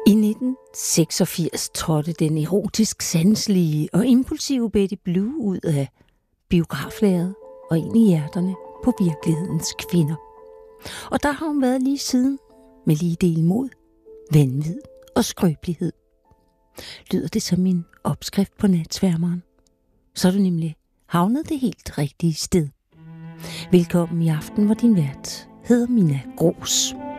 I 1986 trådte den erotisk sanselige og impulsive Betty Blue ud af biograflærredet og ind i hjerterne på virkelighedens kvinder. Og der har hun været lige siden med lige del mod, vanvid og skrøbelighed. Lyder det som en opskrift på natsværmeren, så er du nemlig havnet det helt rigtige sted. Velkommen i aften, hvor din vært hedder Mina Gros.